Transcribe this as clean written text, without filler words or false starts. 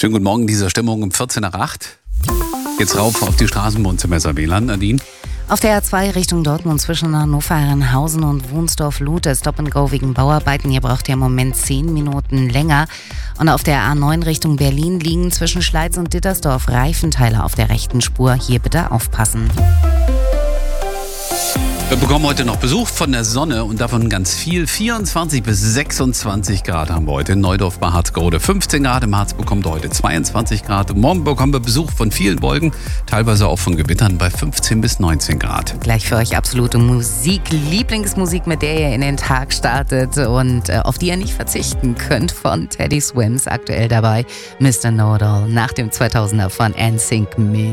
Schönen guten Morgen, diese Stimmung um 14 nach 8. Jetzt rauf auf die Straßenwohnzimmer WLAN, Nadine. Auf der A2 Richtung Dortmund zwischen Hannover, Herrenhausen und Wunsdorf-Luth ist Stop and Go wegen Bauarbeiten. Hier braucht ihr im Moment 10 Minuten länger. Und auf der A9 Richtung Berlin liegen zwischen Schleiz und Dittersdorf Reifenteile auf der rechten Spur. Hier bitte aufpassen. Wir bekommen heute noch Besuch von der Sonne und davon ganz viel. 24 bis 26 Grad haben wir heute in Neudorf bei Harzgerode. 15 Grad im Harz bekommt heute 22 Grad. Morgen bekommen wir Besuch von vielen Wolken, teilweise auch von Gewittern bei 15 bis 19 Grad. Gleich für euch absolute Musik, Lieblingsmusik, mit der ihr in den Tag startet und auf die ihr nicht verzichten könnt. Von Teddy Swims aktuell dabei, Mr. Know-It-All nach dem 2000er von NSYNC.